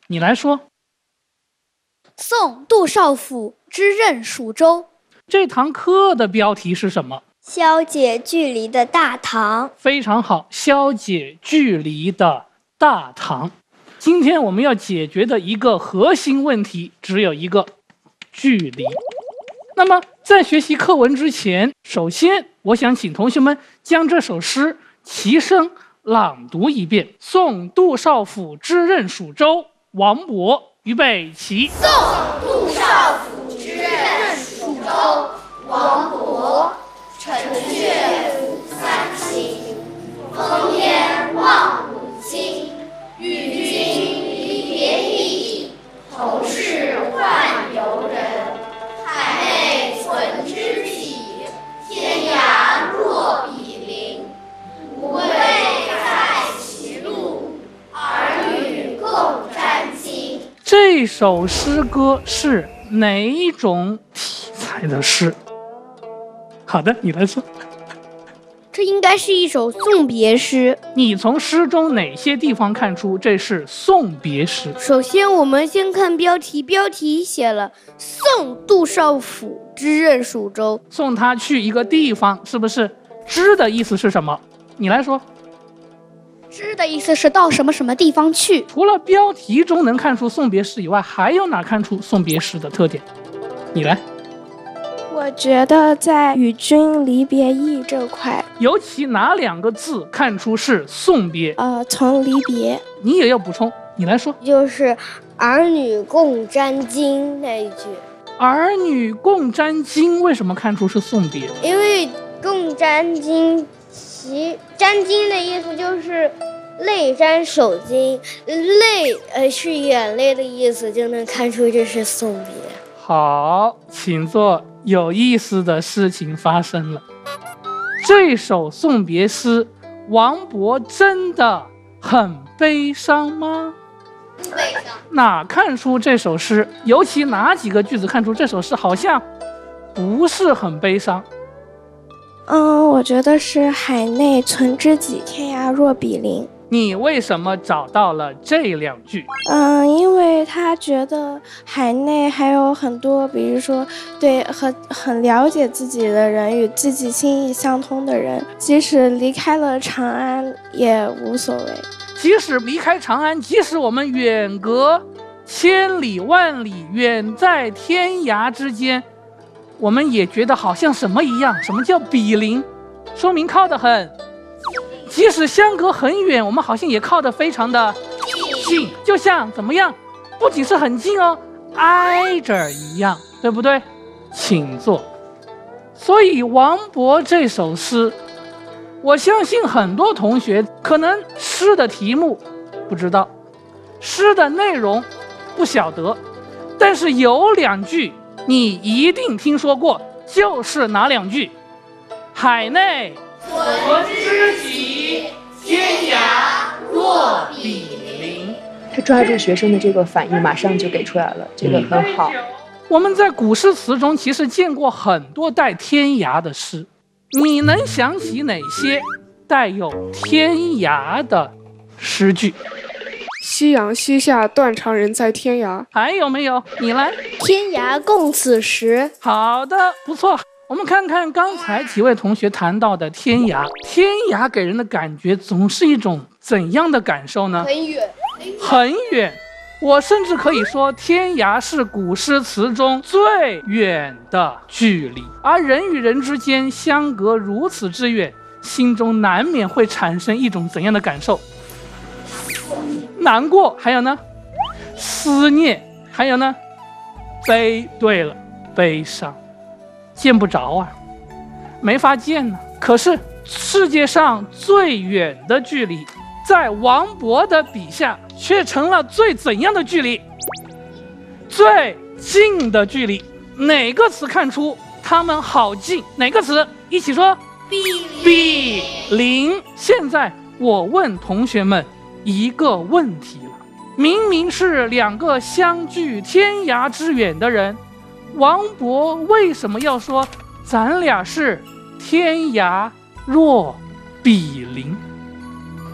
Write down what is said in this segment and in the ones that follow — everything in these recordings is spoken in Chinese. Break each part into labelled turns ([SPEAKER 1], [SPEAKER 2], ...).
[SPEAKER 1] 你来说。
[SPEAKER 2] 送杜少府之任蜀州。
[SPEAKER 1] 这堂课的标题是什么？
[SPEAKER 3] 消解距离的大唐。
[SPEAKER 1] 非常好，消解距离的大唐。今天我们要解决的一个核心问题只有一个，距离。那么在学习课文之前，首先我想请同学们将这首诗齐声朗读一遍。送杜少府之任蜀州，王勃。预备起。
[SPEAKER 4] 送杜少府之任蜀州，王勃。臣妾府三秦，烽烟望五津。与君离别意，同是宦游人。海内存知己，天涯若比邻。吾辈在歧路，儿女共沾巾。
[SPEAKER 1] 这首诗歌是哪一种题材的诗？好的，你来说。
[SPEAKER 2] 这应该是一首送别诗。
[SPEAKER 1] 你从诗中哪些地方看出这是送别诗？
[SPEAKER 2] 首先我们先看标题，标题写了送杜少府之任蜀州，
[SPEAKER 1] 送他去一个地方，是不是？之的意思是什么？你来说。
[SPEAKER 2] 之的意思是到什么什么地方去。
[SPEAKER 1] 除了标题中能看出送别诗以外，还有哪看出送别诗的特点？你来。
[SPEAKER 5] 我觉得在与君离别意这块，
[SPEAKER 1] 尤其哪两个字看出是送别？
[SPEAKER 5] 从离别。
[SPEAKER 1] 你也要补充，你来说。
[SPEAKER 3] 就是儿女共沾巾那一句。
[SPEAKER 1] 儿女共沾巾为什么看出是送别？
[SPEAKER 3] 因为共沾巾，沾巾的意思就是泪沾手巾，泪是眼泪的意思，就能看出这是送别。
[SPEAKER 1] 好，请坐。有意思的事情发生了。这首送别诗，王勃真的很悲伤吗？
[SPEAKER 4] 不悲伤。
[SPEAKER 1] 哪看出这首诗？尤其哪几个句子看出这首诗好像不是很悲伤？
[SPEAKER 5] 我觉得是海内存知己，天涯若比邻。
[SPEAKER 1] 你为什么找到了这两句？
[SPEAKER 5] 因为他觉得海内还有很多，比如说对很了解自己的人，与自己心意相通的人，即使离开了长安也无所谓。
[SPEAKER 1] 即使离开长安，即使我们远隔千里万里，远在天涯之间，我们也觉得好像什么一样。什么叫比邻？说明靠得很。即使相隔很远，我们好像也靠得非常的近，就像怎么样？不仅是很近哦，挨着一样，对不对？请坐。所以王勃这首诗，我相信很多同学可能诗的题目不知道，诗的内容不晓得，但是有两句你一定听说过，就是哪两句？海内存知己，天涯若比邻。
[SPEAKER 6] 他抓住学生的这个反应，马上就给出来了，这个很好。
[SPEAKER 1] 我们在古诗词中其实见过很多带天涯的诗，你能想起哪些带有天涯的诗句？
[SPEAKER 7] 夕阳西下，断肠人在天涯。
[SPEAKER 1] 还有没有？你来。
[SPEAKER 2] 天涯共此时。
[SPEAKER 1] 好的，不错。我们看看刚才几位同学谈到的天涯，天涯给人的感觉总是一种怎样的感受呢？
[SPEAKER 4] 很远，
[SPEAKER 1] 很远。我甚至可以说，天涯是古诗词中最远的距离，而人与人之间相隔如此之远，心中难免会产生一种怎样的感受？难过，还有呢？思念，还有呢？对了，悲伤。见不着啊，没法见呢。可是世界上最远的距离，在王勃的笔下却成了最怎样的距离？最近的距离。哪个词看出他们好近？哪个词？一起说。比邻。现在我问同学们一个问题了，明明是两个相距天涯之远的人，王勃为什么要说咱俩是天涯若比邻？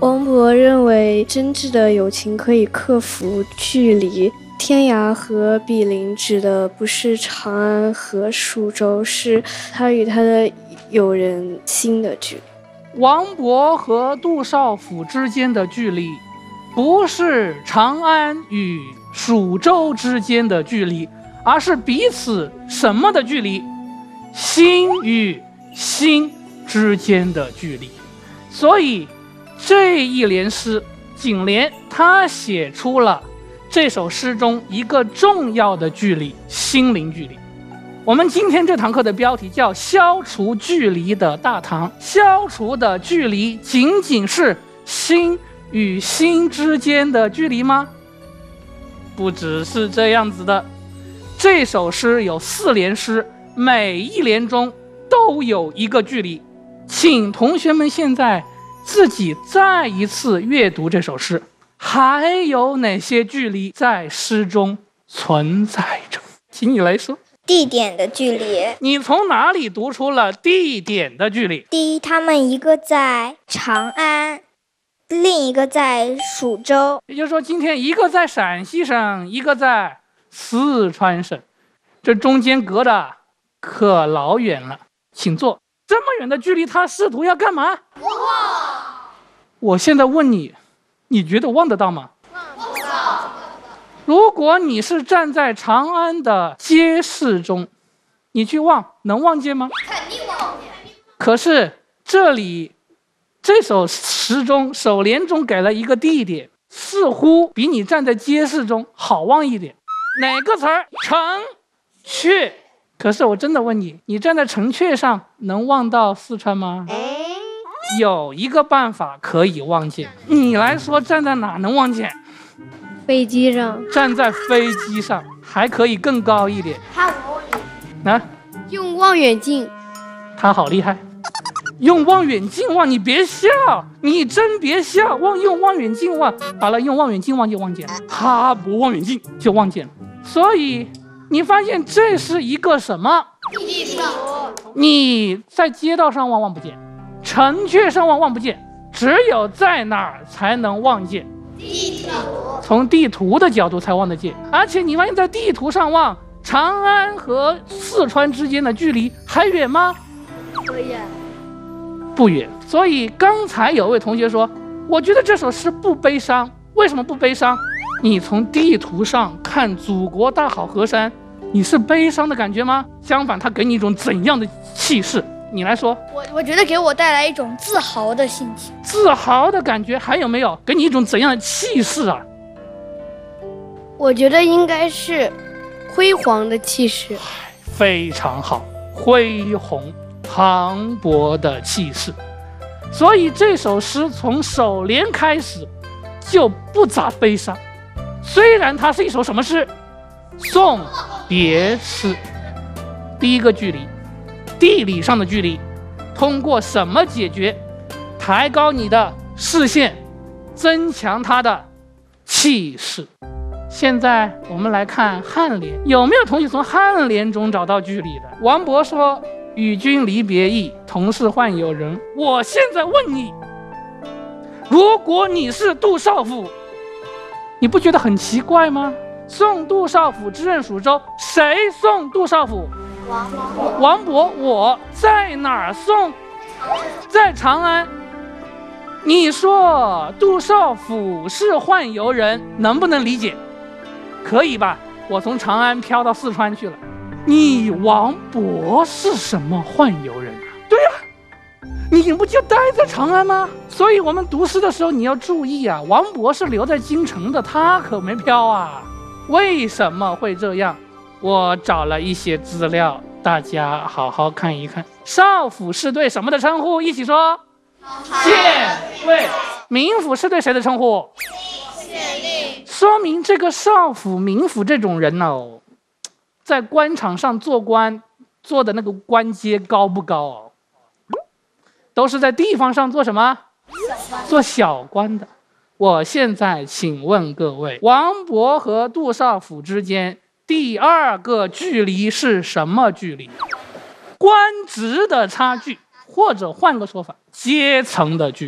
[SPEAKER 5] 王勃认为真挚的友情可以克服距离。天涯和比邻指的不是长安和蜀州，是他与他的友人心的距离。
[SPEAKER 1] 王勃和杜少府之间的距离，不是长安与蜀州之间的距离，而是彼此什么的距离？心与心之间的距离。所以这一联诗，景莲他写出了这首诗中一个重要的距离，心灵距离。我们今天这堂课的标题叫消除距离的大唐。消除的距离仅仅是心与心之间的距离吗？不只是这样子的。这首诗有4联诗，每一联中都有一个距离。请同学们现在自己再一次阅读这首诗，还有哪些距离在诗中存在着？请你来说。
[SPEAKER 3] 地点的距离。
[SPEAKER 1] 你从哪里读出了地点的距离？
[SPEAKER 3] 第一，他们一个在长安，另一个在蜀州。
[SPEAKER 1] 也就是说，今天一个在陕西省，一个在四川省，这中间隔的可老远了。请坐。这么远的距离，他试图要干嘛？我现在问你，你觉得望得到吗？望不到。如果你是站在长安的街市中，你去望，能望见吗？
[SPEAKER 4] 肯定望见。
[SPEAKER 1] 可是这里这首诗中首联中给了一个地点，似乎比你站在街市中好望一点。哪个词儿？城阙。可是我真的问你，你站在城阙上能望到四川吗？有一个办法可以望见。你来说，站在哪能望见？
[SPEAKER 2] 飞机上。
[SPEAKER 1] 站在飞机上还可以更高一点。啊？
[SPEAKER 2] 用望远镜。
[SPEAKER 1] 他好厉害。用望远镜望，你别笑，你真别笑，用望远镜望，好了，用望远镜望就望见了，他不望远镜就望见了。所以你发现这是一个什么？
[SPEAKER 4] 地图。
[SPEAKER 1] 你在街道上望不见，城阙上望不见，只有在哪儿才能望见？
[SPEAKER 4] 地图。
[SPEAKER 1] 从地图的角度才望得见。而且你发现在地图上望，长安和四川之间的距离还远吗？
[SPEAKER 2] 不远。
[SPEAKER 1] 不远。所以刚才有位同学说，我觉得这首诗不悲伤。为什么不悲伤？你从地图上看祖国大好河山，你是悲伤的感觉吗？相反，它给你一种怎样的气势？你来说。
[SPEAKER 2] 我觉得给我带来一种自豪的心情。
[SPEAKER 1] 自豪的感觉。还有没有给你一种怎样的气势啊？
[SPEAKER 2] 我觉得应该是辉煌的气势。
[SPEAKER 1] 非常好，恢宏磅礴的气势。所以这首诗从首联开始就不咋悲伤。虽然它是一首什么诗？送别诗。第一个距离，地理上的距离，通过什么解决？抬高你的视线，增强它的气势。现在我们来看颔联，有没有同学从颔联中找到距离的？王勃说：“与君离别意，同是宦游人。”我现在问你，如果你是杜少府，你不觉得很奇怪吗？送杜少府之任蜀州，谁送杜少府？王勃。我在哪儿送？在长安。你说杜少府是宦游人，能不能理解？可以吧？我从长安飘到四川去了。你王勃是什么宦游人啊？对呀，你不就待在长安吗？所以我们读诗的时候你要注意啊，王勃是留在京城的，他可没飘啊。为什么会这样？我找了一些资料，大家好好看一看。少府是对什么的称呼？一起说。县尉。名府是对谁的称呼？县令。说明这个少府、名府这种人哦，在官场上做官，做的那个官阶高不高哦？都是在地方上做什么？做小官的。我现在请问各位，王勃和杜少府之间第二个距离是什么距离？官职的差距，或者换个说法，阶层的距离。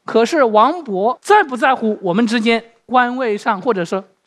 [SPEAKER 1] 可是王勃在不在乎我们之间官位上或者说